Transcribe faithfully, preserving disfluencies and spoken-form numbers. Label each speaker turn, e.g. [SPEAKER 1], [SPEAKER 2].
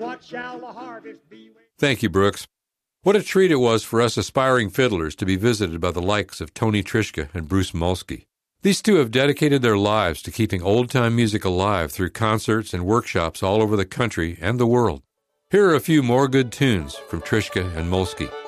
[SPEAKER 1] what shall the harvest be?
[SPEAKER 2] Thank you, Brooks. What a treat it was for us aspiring fiddlers to be visited by the likes of Tony Trischka and Bruce Molsky. These two have dedicated their lives to keeping old-time music alive through concerts and workshops all over the country and the world. Here are a few more good tunes from Trischka and Molsky.